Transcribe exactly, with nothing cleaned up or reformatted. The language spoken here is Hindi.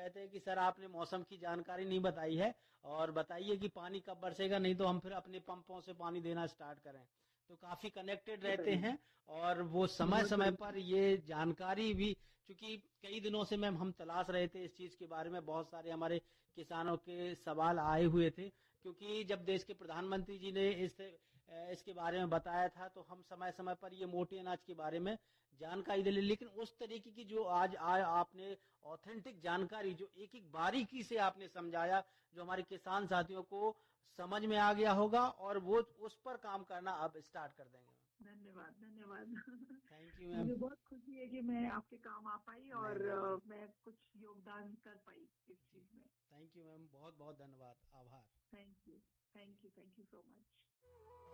कहते हैं कि सर आपने मौसम की जानकारी नहीं बताई है और बताइए कि पानी कब बरसेगा, नहीं तो हम फिर अपने पंपों से पानी देना स्टार्ट करें। तो काफी कनेक्टेड रहते हैं और वो समय समय पर ये जानकारी भी, क्योंकि कई दिनों से मैम हम तलाश रहे थे इस चीज के बारे में, बहुत सारे हमारे किसानों के सवाल आए हुए थे, क्योंकि जब देश के प्रधानमंत्री जी ने इस इसके बारे में बताया था तो हम समय समय पर ये मोटे अनाज के बारे में जानकारी दे, लेकिन उस तरीके की जो आज आ, आपने ऑथेंटिक जानकारी जो एक एक बारीकी से आपने समझाया, जो हमारे किसान साथियों को समझ में आ गया होगा और वो उस पर काम करना अब स्टार्ट कर देंगे। धन्यवाद धन्यवाद। Thank you ma'am. मुझे बहुत खुशी है कि मैं आपके काम आ पाई और uh, मैं कुछ योगदान कर पाई इस चीज में। थैंक यू मैम, बहुत बहुत धन्यवाद, आभार। Thank you thank you thank you so much.